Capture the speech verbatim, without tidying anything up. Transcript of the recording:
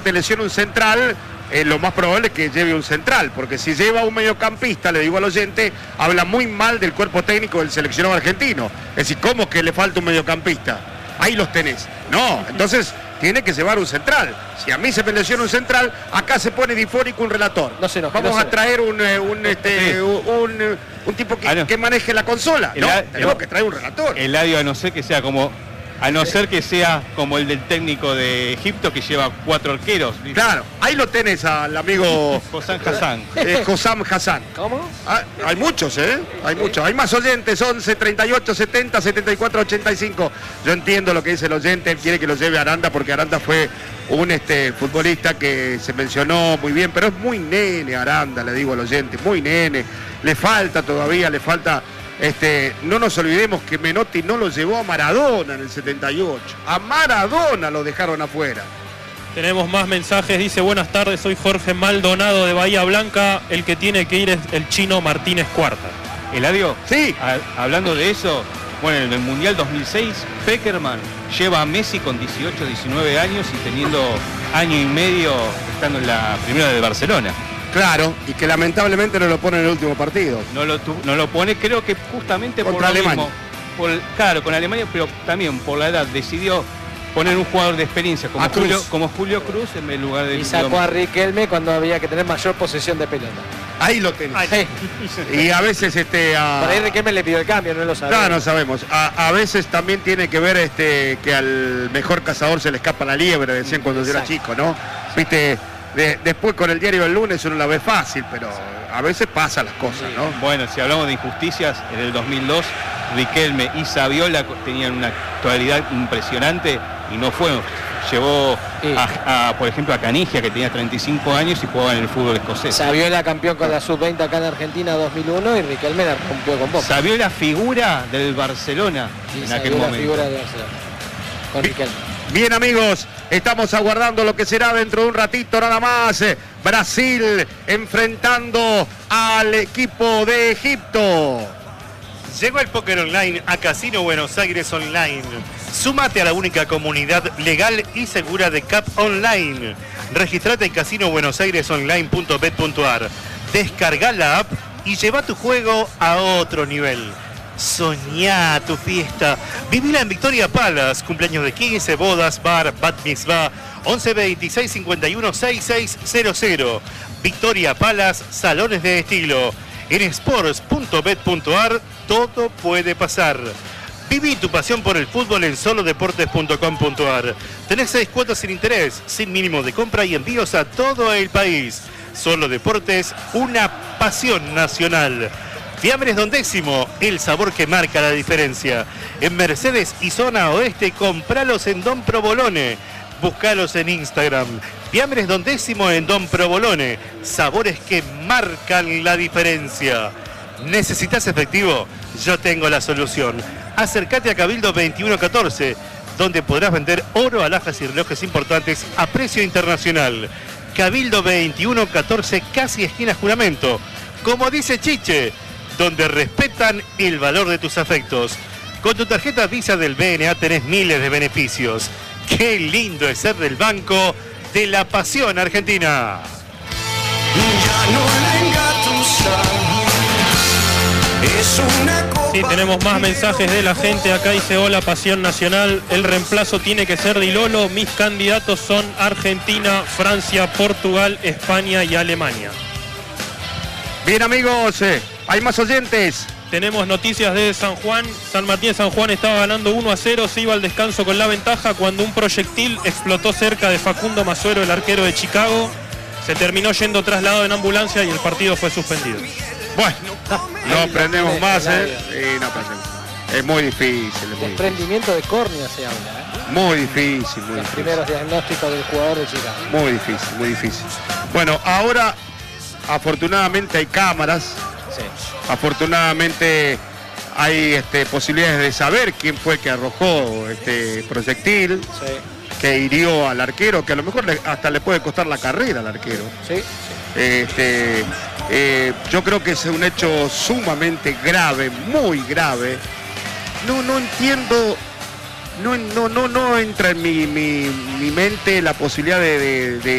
te lesiona un central, eh, lo más probable es que lleve un central, porque si lleva un mediocampista, le digo al oyente, habla muy mal del cuerpo técnico del seleccionado argentino. Es decir, ¿cómo que le falta un mediocampista? Ahí los tenés. No, entonces tiene que llevar un central. Si a mí se me lesiona un central, acá se pone difónico un relator. No sé, no, Vamos no a traer un, un, este, sí. un, un tipo que, ah, no. que maneje la consola. El, no, el, tenemos que traer un relator. Eladio, a no ser que sea como... A no ser que sea como el del técnico de Egipto que lleva cuatro arqueros. Claro, ahí lo tenés al amigo Hossam Hassan. Eh, Hossam Hassan. ¿Cómo? Ah, hay muchos, ¿eh? Hay sí. muchos. Hay más oyentes, once, treinta y ocho, setenta, setenta y cuatro, ochenta y cinco. Yo entiendo lo que dice el oyente, él quiere que lo lleve a Aranda porque Aranda fue un este, futbolista que se mencionó muy bien, pero es muy nene Aranda, le digo al oyente, muy nene. Le falta todavía, le falta... Este, no nos olvidemos que Menotti no lo llevó a Maradona en el setenta y ocho. A Maradona lo dejaron afuera. Tenemos más mensajes. Dice, buenas tardes, soy Jorge Maldonado de Bahía Blanca. El que tiene que ir es el chino Martínez Cuarta. Eladio, sí. A, hablando de eso, bueno, en el Mundial dos mil seis, Peckerman lleva a Messi con dieciocho, diecinueve años y teniendo año y medio estando en la primera de Barcelona. Claro, y que lamentablemente no lo pone en el último partido. No lo, no lo pone, creo que justamente contra por Alemania. Mismo, por, claro, con Alemania, pero también por la edad decidió poner un jugador de experiencia como, Julio, como Julio Cruz en el lugar de... Y sacó a Riquelme cuando había que tener mayor posesión de pelota. Ahí lo tenés. Ahí. Y a veces este... A... Por ahí Riquelme le pidió el cambio, no lo sabemos. No, no sabemos. A, a veces también tiene que ver este que al mejor cazador se le escapa la liebre, decían cuando yo era chico, ¿no? Viste... De, después con el diario del lunes uno la ve fácil, pero a veces pasan las cosas, ¿no? Bueno, si hablamos de injusticias, en el dos mil dos Riquelme y Saviola tenían una actualidad impresionante y no fue. Llevó, sí. a, a, por ejemplo, a Canigia, que tenía treinta y cinco años y jugaba en el fútbol escocés. Saviola campeón con la sub veinte acá en Argentina dos mil uno y Riquelme la rompió con Boca. Saviola figura del Barcelona sí, en aquel momento. Figura del Barcelona con Riquelme. Bien, amigos, estamos aguardando lo que será dentro de un ratito nada más. Brasil enfrentando al equipo de Egipto. Llegó el póker online a Casino Buenos Aires Online. Súmate a la única comunidad legal y segura de Cap Online. Registrate en casino buenos aires online punto bet punto ar. Descarga la app y lleva tu juego a otro nivel. Soñá tu fiesta. Vivila en Victoria Palace. Cumpleaños de quince, bodas, bar, bat mitzvah. once veintiséis cincuenta y uno sesenta y seis cero cero. Victoria Palace, salones de estilo. En sports punto bet punto ar todo puede pasar. Viví tu pasión por el fútbol en solo deportes punto com punto ar. Tenés seis cuotas sin interés, sin mínimo de compra y envíos a todo el país. Solo Deportes, una pasión nacional. Fiambres Don Décimo, el sabor que marca la diferencia. En Mercedes y zona oeste, compralos en Don Provolone. Búscalos en Instagram. Fiambres Don Décimo en Don Provolone. Sabores que marcan la diferencia. ¿Necesitas efectivo? Yo tengo la solución. Acércate a Cabildo veintiuno catorce, donde podrás vender oro, alhajas y relojes importantes a precio internacional. Cabildo veintiuno catorce, casi esquina Juramento. Como dice Chiche, donde respetan el valor de tus afectos. Con tu tarjeta Visa del B N A tenés miles de beneficios. Qué lindo es ser del Banco de la Pasión Argentina. Sí, tenemos más mensajes de la gente. Acá dice, hola, Pasión Nacional. El reemplazo tiene que ser Di Lolo. Mis candidatos son Argentina, Francia, Portugal, España y Alemania. Bien, amigos, eh, hay más oyentes. Tenemos noticias de San Juan. San Martín de San Juan estaba ganando uno a cero, se iba al descanso con la ventaja cuando un proyectil explotó cerca de Facundo Masuero, el arquero de Chicago. Se terminó yendo trasladado en ambulancia y el partido fue suspendido. Bueno, no aprendemos más, ¿eh? Sí, no aprendemos. Es muy difícil. Es muy Desprendimiento difícil. de córnea se habla, ¿eh? Muy difícil, muy Los difícil. primeros diagnósticos del jugador de Chicago. Muy difícil, muy difícil. Bueno, ahora afortunadamente hay cámaras. Sí. Afortunadamente hay este, posibilidades de saber quién fue el que arrojó este proyectil, sí. que hirió al arquero, que a lo mejor le, hasta le puede costar la carrera al arquero. Sí, sí. Este, eh, yo creo que es un hecho sumamente grave, muy grave. No, no entiendo, no, no, no, no entra en mi, mi, mi mente la posibilidad de, de, de